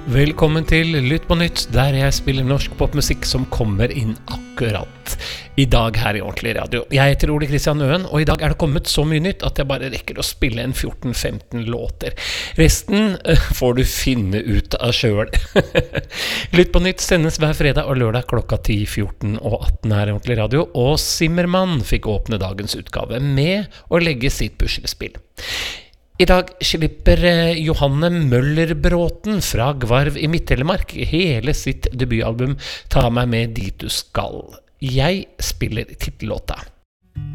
Velkommen til Lytt på nytt, der jeg spiller norsk popmusikk som kommer inn akkurat i dag her i Ordentlig Radio. Jeg heter Ole Kristian Øen, og i dag er det kommet så mye nytt at jeg bare rekker å spille en 14-15 låter. Resten får du finne ut av selv. Lytt på nytt sendes hver fredag og lørdag klokka 10, 14 og 18 her i Ordentlig Radio, og Zimmermann fikk åpne dagens utgave med å legge sitt puslespill. I dag slipper Johanne Møllerbråten fra Gvarv i Midt-Telemark hele sitt debutalbum Ta meg med dit du skal. Jeg spiller titellåta.